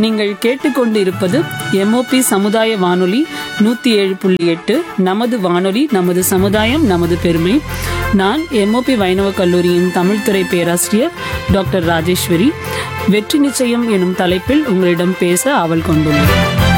நீங்கள் கேட்டுக்கொண்டு இருப்பது MOP சமுதாய வானொலி 107.8. நமது வானொலி, நமது சமுதாயம், நமது பெருமை. நான் MOP வைணவ கல்லூரியின் தமிழ்துறை பேராசிரியர் டாக்டர் ராஜேஸ்வரி. வெற்றி நிச்சயம் எனும் தலைப்பில் உங்களிடம் பேச ஆவல் கொண்டுள்ளேன்.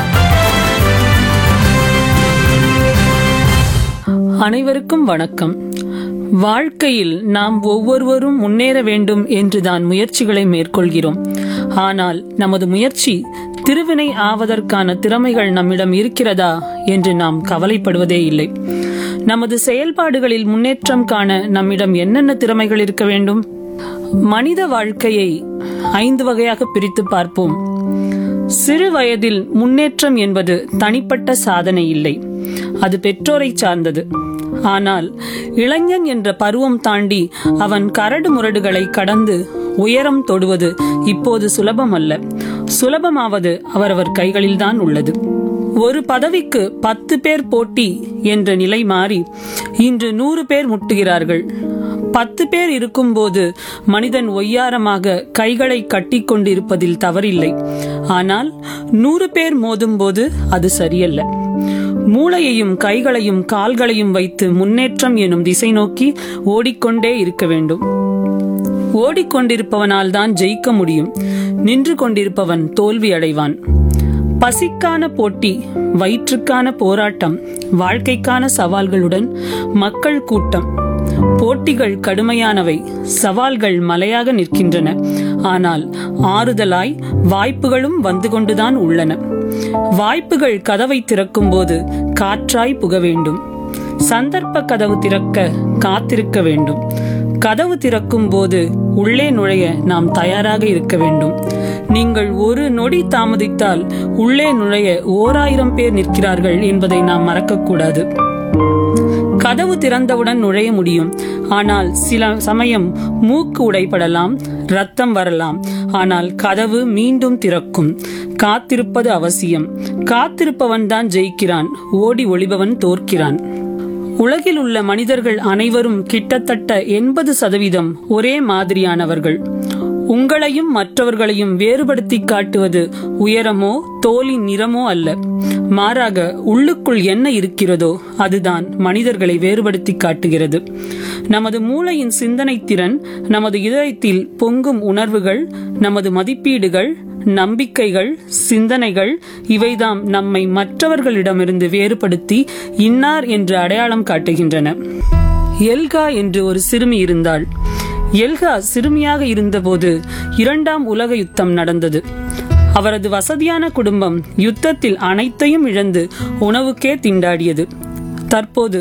அனைவருக்கும் வணக்கம். வாழ்க்கையில் நாம் ஒவ்வொருவரும் முன்னேற வேண்டும் என்றுதான் முயற்சிகளை மேற்கொள்கிறோம். ஆனால் நமது முயற்சி திருவினை ஆவதற்கான திறமைகள் நம்மிடம் இருக்கிறதா என்று நாம் கவலைப்படுவதே இல்லை. நமது செயல்பாடுகளில் முன்னேற்றம் காண நம்மிடம் என்னென்ன திறமைகள் இருக்க வேண்டும்? மனித வாழ்க்கையை 5 வகையாக பிரித்து பார்ப்போம். சிறு வயதில் முன்னேற்றம் என்பது தனிப்பட்ட சாதனை இல்லை, அது பெற்றோரை சார்ந்தது. ஆனால் இளைஞன் என்ற பருவம் தாண்டி அவன் கரடு முரடுகளை கடந்து உயரம் தொடுவது இப்போது சுலபம் அல்ல. சுலபமாவது அவரவர் கைகளில்தான் உள்ளது. ஒரு பதவிக்கு 10 பேர் போட்டி என்ற நிலை மாறி இன்று 100 பேர் முட்டுகிறார்கள். 10 பேர் இருக்கும்போது மனிதன் ஒய்யாரமாக கைகளை கட்டி கொண்டிருப்பதில் தவறில்லை. ஆனால் 100 பேர் மோதும் போது அது சரியல்ல. மூளையையும் கைகளையும் கால்களையும் வைத்து முன்னேற்றம் எனும் திசை நோக்கி ஓடிக்கொண்டே இருக்க வேண்டும். ஓடிக்கொண்டிருப்பவனால் தான் ஜெயிக்க முடியும். நின்று கொண்டிருப்பவன் தோல்வி அடைவான். பசிக்கான போட்டி, வயிற்றுக்கான போராட்டம், வாழ்க்கைக்கான சவால்களுடன் மக்கள் கூட்டம். போட்டிகள் கடுமையானவை, சவால்கள் மலையாக நிற்கின்றன. ஆனால் ஆறுதலாய் வாய்ப்புகளும் வந்து கொண்டுதான் உள்ளன. வாய்ப்புகள் கதவை திறக்கும் போது காற்றாய் புக வேண்டும். சந்தர்ப்ப கதவு திறக்க காத்திருக்க வேண்டும். கதவு திறக்கும் போது உள்ளே நுழைய நாம் தயாராக இருக்க வேண்டும். நீங்கள் ஒரு நொடி தாமதித்தால் உள்ளே நுழைய 1000 பேர் நிற்கிறார்கள் என்பதை நாம் மறக்கக்கூடாது. கதவு திறந்தவுடன் நுழைய முடியும். ஆனால் சில சமயம் மூக்கு உடைபடலாம், ரத்தம் வரலாம். ஆனால் கதவு மீண்டும் திறக்கும். காத்திருப்பது அவசியம். காத்திருப்பவன் தான் ஜெயிக்கிறான், ஓடி ஒளிபவன் தோற்கிறான். உலகில் உள்ள மனிதர்கள் அனைவரும் கிட்டத்தட்ட 80% ஒரே மாதிரியானவர்கள். உங்களையும் மற்றவர்களையும் வேறுபடுத்தி காட்டுவது உயரமோ தோலின் நிறமோ அல்ல. மாறாக உள்ளுக்குள் என்ன இருக்கிறதோ அதுதான் மனிதர்களை வேறுபடுத்தி காட்டுகிறது. நமது மூளையின் சிந்தனை திறன், நமது இதயத்தில் பொங்கும் உணர்வுகள், நமது மதிப்பீடுகள், நம்பிக்கைகள், சிந்தனைகள், இவைதாம் நம்மை மற்றவர்களிடமிருந்து வேறுபடுத்தி இன்னார் என்று அடையாளம் காட்டுகின்றன. எல்கா என்று ஒரு சிறுமி இருந்தாள். எல்கா சிறுமியாக இருந்தபோது 2ஆம் உலக யுத்தம் நடந்தது. அவரது வசதியான குடும்பம் யுத்தத்தில் அனைத்தையும் இழந்து உணவுக்கே திண்டாடியது. தற்போது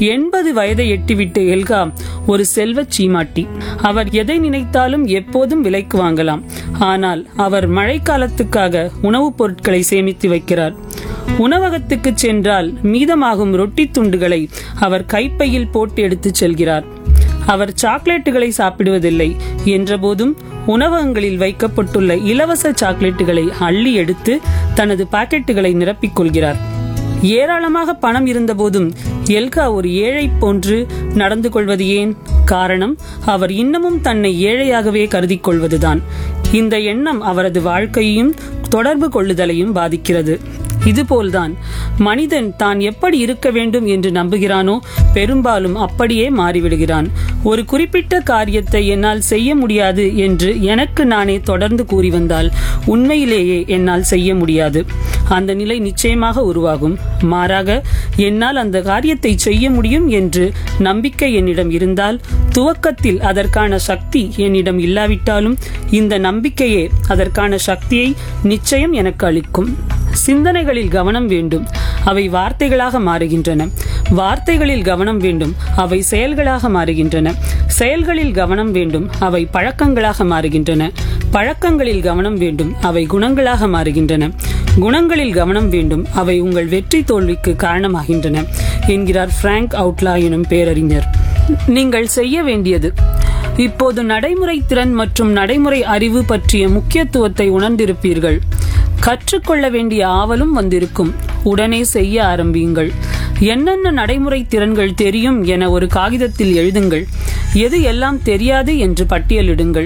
80 வயதை எட்டிவிட்ட எல்கா ஒரு செல்வச் சீமாட்டி. அவர் எதை நினைத்தாலும் எப்போதும் விலைக்கு வாங்கலாம். ஆனால் அவர் மழைக்காலத்துக்காக உணவுப் பொருட்களை சேமித்து வைக்கிறார். உணவகத்துக்கு சென்றால் மீதமாகும் ரொட்டி துண்டுகளை அவர் கைப்பையில் போட்டு எடுத்துச் செல்கிறார். அவர் சாக்லேட்டுகளை சாப்பிடுவதில்லை என்றபோதும் உணவகங்களில் வைக்கப்பட்டுள்ள இலவச சாக்லேட்டுகளை அள்ளி எடுத்து தனது பாக்கெட்டுகளை நிரப்பிக் கொள்கிறார். ஏராளமாக பணம் இருந்த போதும் எல்கா ஒரு ஏழை போன்று நடந்து கொள்வது ஏன்? காரணம், அவர் இன்னமும் தன்னை ஏழையாகவே கருதி கொள்வதுதான். இந்த எண்ணம் அவரது வாழ்க்கையையும் தொடர்பு கொள்ளுதலையும் பாதிக்கிறது. இதுபோல்தான் மனிதன் தான் எப்படி இருக்க வேண்டும் என்று நம்புகிறானோ பெரும்பாலும் அப்படியே மாறிவிடுகிறான். ஒரு குறிப்பிட்ட காரியத்தை என்னால் செய்ய முடியாது என்று எனக்கு நானே தொடர்ந்து கூறி வந்தால் உண்மையிலேயே என்னால் செய்ய முடியாது. அந்த நிலை நிச்சயமாக உருவாகும். மாறாக என்னால் அந்த காரியத்தை செய்ய முடியும் என்று நம்பிக்கை என்னிடம் இருந்தால், துவக்கத்தில் அதற்கான சக்தி என்னிடம் இல்லாவிட்டாலும் இந்த நம்பிக்கையே அதற்கான சக்தியை நிச்சயம் எனக்கு அளிக்கும். சிந்தனைகளில் கவனம் வேண்டும், அவை வார்த்தைகளாக மாறுகின்றன. வார்த்தைகளில் கவனம் வேண்டும், அவை செயல்களாக மாறுகின்றன. செயல்களில் கவனம் வேண்டும், அவை பழக்கங்களாக மாறுகின்றன. பழக்கங்களில் கவனம் வேண்டும், அவை குணங்களாக மாறுகின்றன. குணங்களில் கவனம் வேண்டும், அவை உங்கள் வெற்றி தோல்விக்கு காரணமாகின்றன என்கிறார் பிராங்க் அவுட்லா எனும் பேரறிஞர். நீங்கள் செய்ய வேண்டியது: இப்போது நடைமுறை திறன் மற்றும் நடைமுறை அறிவு பற்றிய முக்கியத்துவத்தை உணர்ந்திருப்பீர்கள். கற்றுக்கொள்ள வேண்டிய ஆவலும் வந்திருக்கும். உடனே செய்ய ஆரம்பியுங்கள். என்னென்ன நடைமுறை திறன்கள் தெரியும் என ஒரு காகிதத்தில் எழுதுங்கள். எது எல்லாம் தெரியாது என்று பட்டியலிடுங்கள்.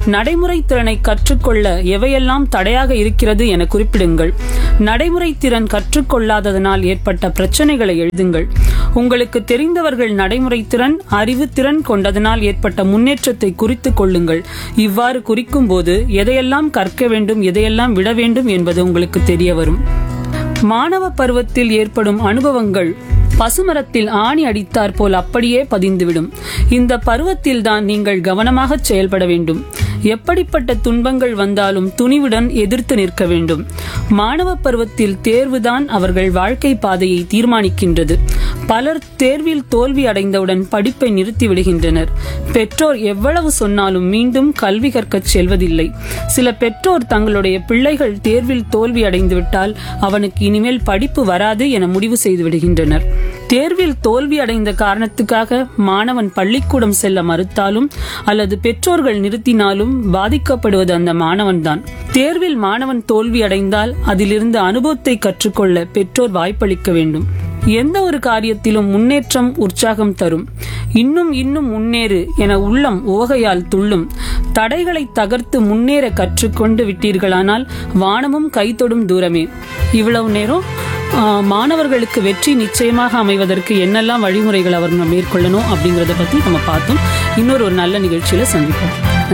நடைமுறை திறனை கற்றுக்கொள்ள எவையெல்லாம் தடையாக இருக்கிறது என குறிப்பிடுங்கள். நடைமுறை திறன் கற்றுக்கொள்ளாததனால் ஏற்பட்ட பிரச்சனைகளை எழுதுங்கள். உங்களுக்கு தெரிந்தவர்கள் நடைமுறை திறன், அறிவு திறன் கொண்டதனால் ஏற்பட்ட முன்னேற்றத்தை குறித்துக் கொள்ளுங்கள். இவ்வாறு குறிக்கும் போது எதையெல்லாம் கற்க வேண்டும், எதையெல்லாம் விட வேண்டும் என்பது உங்களுக்கு தெரிய வரும். மாணவ பருவத்தில் ஏற்படும் அனுபவங்கள் பசுமரத்தில் ஆணி அடித்தார் போல் அப்படியே பதிந்துவிடும். இந்த பருவத்தில்தான் நீங்கள் கவனமாக செயல்பட வேண்டும். எப்படிப்பட்ட துன்பங்கள் வந்தாலும் துணிவுடன் எதிர்த்து நிற்க வேண்டும். மாணவ பருவத்தில் தேர்வுதான் அவர்கள் வாழ்க்கை பாதையை தீர்மானிக்கின்றது. பலர் தேர்வில் தோல்வி அடைந்தவுடன் படிப்பை நிறுத்தி விடுகின்றனர். பெற்றோர் எவ்வளவு சொன்னாலும் மீண்டும் கல்வி கற்கச் செல்வதில்லை. சில பெற்றோர் தங்களுடைய பிள்ளைகள் தேர்வில் தோல்வி அடைந்துவிட்டால் அவனுக்கு இனிமேல் படிப்பு வராது என முடிவு செய்து விடுகின்றனர். தேர்வில் தோல்வி அடைந்த காரணத்துக்காக மாணவன் பள்ளிக்கூடம் செல்ல மறுத்தாலும் அல்லது பெற்றோர்கள் நிறுத்தினாலும் பாதிக்கப்படுவது அந்த மாணவன்தான். தேர்வில் மாணவன் தோல்வி அடைந்தால் அதிலிருந்து அனுபவத்தை கற்றுக்கொள்ள பெற்றோர் வாய்ப்பளிக்க வேண்டும். எந்த ஒரு காரியத்திலும் முன்னேற்றம் உற்சாகம் தரும். இன்னும் இன்னும் முன்னேறு என உள்ளம் ஓகையால் துள்ளும். தடைகளை தகர்த்து முன்னேற கற்றுக்கொண்டு விட்டீர்களானால் வானமும் கைத்தொடும் தூரமே. இவ்வளவு நேரம் மாணவர்களுக்கு வெற்றி நிச்சயமாக அமைவதற்கு என்னெல்லாம் வழிமுறைகள் அவர் மேற்கொள்ளணும் அப்படிங்கறத பத்தி நம்ம பார்த்தோம். இன்னொரு நல்ல நிகழ்ச்சியில சந்திப்போம்.